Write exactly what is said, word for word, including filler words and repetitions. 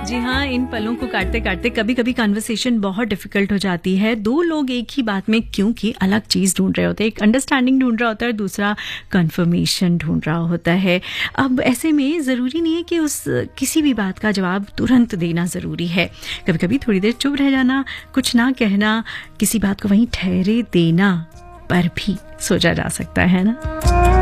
जी हाँ, इन पलों को काटते काटते कभी कभी कन्वर्सेशन बहुत डिफिकल्ट हो जाती है। दो लोग एक ही बात में क्योंकि अलग चीज़ ढूंढ रहे होते हैं, एक अंडरस्टैंडिंग ढूंढ रहा होता है, दूसरा कंफर्मेशन ढूंढ रहा होता है। अब ऐसे में ज़रूरी नहीं है कि उस किसी भी बात का जवाब तुरंत देना ज़रूरी है। कभी कभी थोड़ी देर चुप रह जाना, कुछ ना कहना, किसी बात को वहीं ठहरे देना पर भी सोचा जा सकता है ना।